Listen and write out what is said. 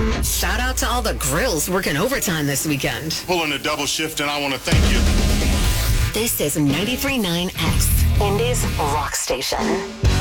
Shout out to all the grills working overtime this weekend. Pulling a double shift, and I want to thank you. This is 93.9 X, Indy's rock station.